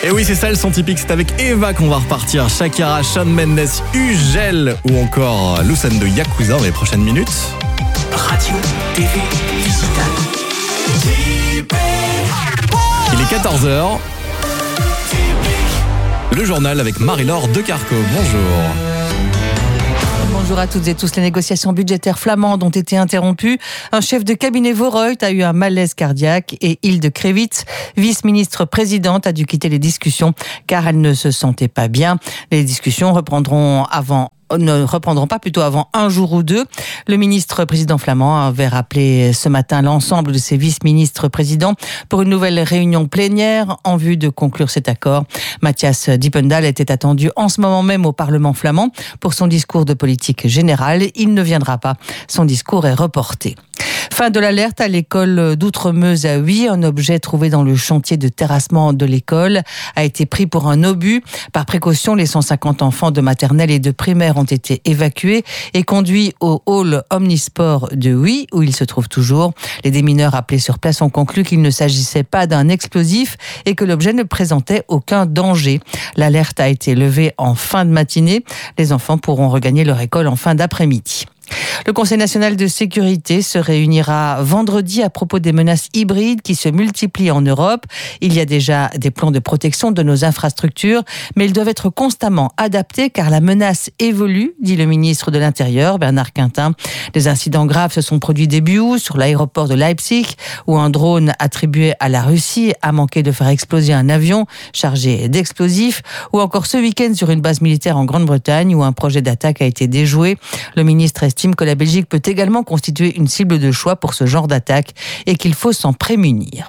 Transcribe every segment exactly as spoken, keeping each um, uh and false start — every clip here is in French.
Et oui, c'est ça le son typique, c'est avec Eva qu'on va repartir. Shakira, Shawn Mendes, Ugel ou encore Lucen de Yakuza dans les prochaines minutes. Radio, T V, digital. Il est quatorze heures. Le journal avec Marie-Laure Decarco. Bonjour. Bonjour à toutes et tous. Les négociations budgétaires flamandes ont été interrompues. Un chef de cabinet Vorreut a eu un malaise cardiaque et Hilde Krevits, vice-ministre présidente, a dû quitter les discussions car elle ne se sentait pas bien. Les discussions reprendront avant ne reprendront pas plutôt avant un jour ou deux. Le ministre président flamand avait rappelé ce matin l'ensemble de ses vice-ministres présidents pour une nouvelle réunion plénière en vue de conclure cet accord. Mathias Diependaal était attendu en ce moment même au Parlement flamand pour son discours de politique générale. Il ne viendra pas. Son discours est reporté. Fin de l'alerte à l'école d'Outremeuse à Huy. Un objet trouvé dans le chantier de terrassement de l'école a été pris pour un obus. Par précaution, les cent cinquante enfants de maternelle et de primaire ont été évacués et conduits au hall Omnisport de Huy, où ils se trouvent toujours. Les démineurs appelés sur place ont conclu qu'il ne s'agissait pas d'un explosif et que l'objet ne présentait aucun danger. L'alerte a été levée en fin de matinée. Les enfants pourront regagner leur école en fin d'après-midi. Le Conseil national de sécurité se réunira vendredi à propos des menaces hybrides qui se multiplient en Europe. Il y a déjà des plans de protection de nos infrastructures, mais ils doivent être constamment adaptés car la menace évolue, dit le ministre de l'Intérieur, Bernard Quintin. Des incidents graves se sont produits début août sur l'aéroport de Leipzig, où un drone attribué à la Russie a manqué de faire exploser un avion chargé d'explosifs, ou encore ce week-end sur une base militaire en Grande-Bretagne, où un projet d'attaque a été déjoué. Le ministre estime que la Belgique peut également constituer une cible de choix pour ce genre d'attaque et qu'il faut s'en prémunir.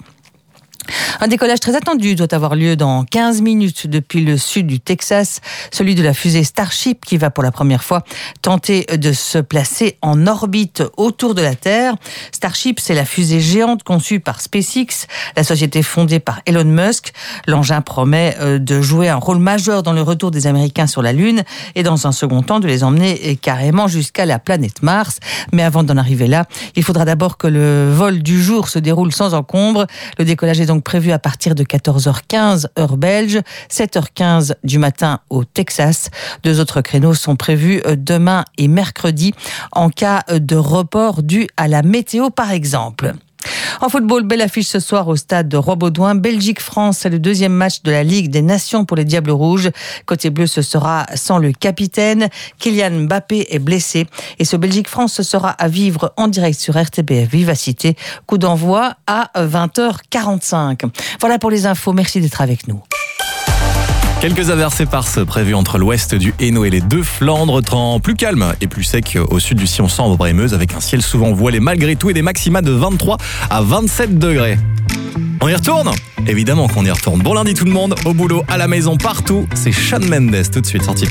Un décollage très attendu doit avoir lieu dans quinze minutes depuis le sud du Texas, celui de la fusée Starship qui va pour la première fois tenter de se placer en orbite autour de la Terre. Starship, c'est la fusée géante conçue par SpaceX, la société fondée par Elon Musk. L'engin promet de jouer un rôle majeur dans le retour des Américains sur la Lune et dans un second temps de les emmener carrément jusqu'à la planète Mars. Mais avant d'en arriver là, il faudra d'abord que le vol du jour se déroule sans encombre. Le décollage est donc prévu à partir de quatorze heures quinze heure belge, sept heures quinze du matin au Texas. Deux autres créneaux sont prévus demain et mercredi en cas de report dû à la météo par exemple. En football, belle affiche ce soir au stade de Roi-Baudouin. Belgique-France, c'est le deuxième match de la Ligue des Nations pour les Diables Rouges. Côté bleu, ce sera sans le capitaine. Kylian Mbappé est blessé. Et ce Belgique-France, ce sera à vivre en direct sur R T B F Vivacité. Coup d'envoi à vingt heures quarante-cinq. Voilà pour les infos. Merci d'être avec nous. Quelques averses éparses prévues entre l'ouest du Hainaut et les deux Flandres, temps plus calme et plus sec au sud du Sion-Sambre et Meuse avec un ciel souvent voilé malgré tout et des maxima de vingt-trois à vingt-sept degrés. On y retourne ? Évidemment qu'on y retourne. Bon lundi tout le monde, au boulot, à la maison, partout. C'est Shawn Mendes tout de suite sorti.